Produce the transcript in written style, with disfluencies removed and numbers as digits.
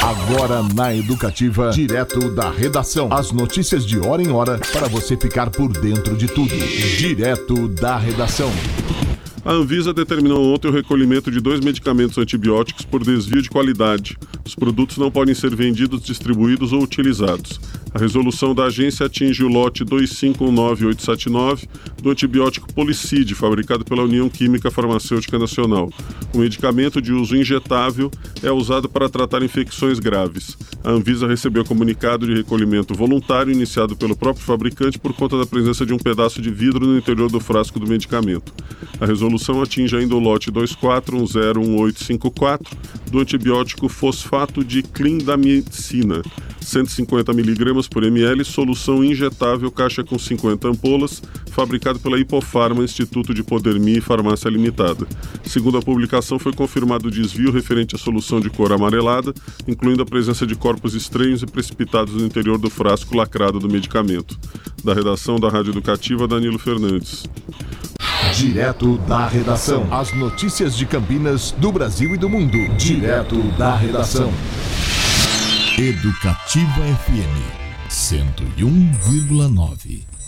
Agora na Educativa, direto da redação. As notícias de hora em hora para você ficar por dentro de tudo. Direto da redação. A Anvisa determinou ontem o recolhimento de 2 medicamentos antibióticos por desvio de qualidade. Os produtos não podem ser vendidos, distribuídos ou utilizados. A resolução da agência atinge o lote 2519879 do antibiótico Policide, fabricado pela União Química Farmacêutica Nacional. O medicamento de uso injetável é usado para tratar infecções graves. A Anvisa recebeu comunicado de recolhimento voluntário iniciado pelo próprio fabricante por conta da presença de um pedaço de vidro no interior do frasco do medicamento. A resolução atinge ainda o lote 24101854 do antibiótico fosfato de clindamicina, 150 mg por ml, solução injetável, caixa com 50 ampolas, fabricado pela Hipofarma, Instituto de Podermi e Farmácia Limitada. Segundo a publicação, foi confirmado o desvio referente à solução de cor amarelada, incluindo a presença de corpos estranhos e precipitados no interior do frasco lacrado do medicamento. Da redação da Rádio Educativa, Danilo Fernandes. Direto da redação. As notícias de Campinas, do Brasil e do mundo. Direto da redação. Educativa FM 101,9.